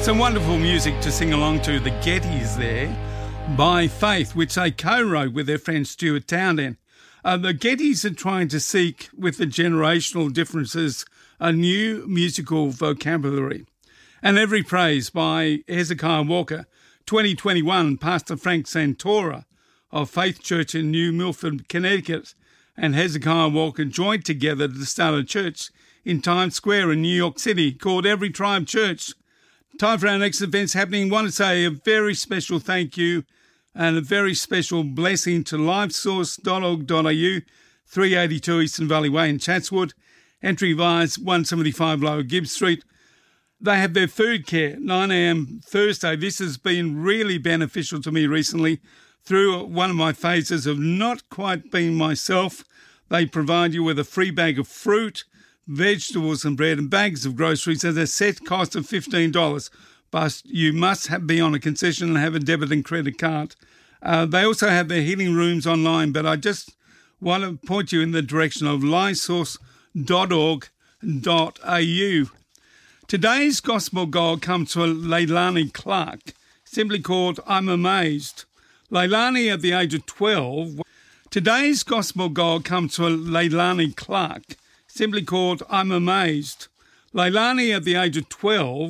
Some wonderful music to sing along to. The Gettys there, By Faith, which they co-wrote with their friend Stuart Townend. The Gettys are trying to seek, with the generational differences, a new musical vocabulary. And Every Praise by Hezekiah Walker. 2021, Pastor Frank Santora of Faith Church in New Milford, Connecticut, and Hezekiah Walker joined together to start a church in Times Square in New York City called Every Tribe Church. Time for our next events happening. I want to say a very special thank you and a very special blessing to livesource.org.au, 382 Eastern Valley Way in Chatswood, entry via 175 Lower Gibbs Street. They have their food care, 9 a.m. Thursday. This has been really beneficial to me recently through one of my phases of not quite being myself. They provide you with a free bag of fruit, vegetables and bread and bags of groceries at a set cost of $15, but you must be on a concession and have a debit and credit card. They also have their healing rooms online, but I just want to point you in the direction of livesource.org.au. Today's Gospel Gold comes to Leilani Clark, simply called I'm Amazed. Leilani at the age of 12. Today's Gospel Gold comes to Leilani Clark, simply called I'm Amazed. Leilani at the age of 12